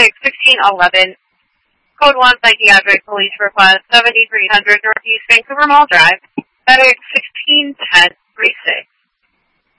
FedEx 1611, Code 1 Psychiatric Police Request 7300 Northeast Vancouver Mall Drive. FedEx 1610,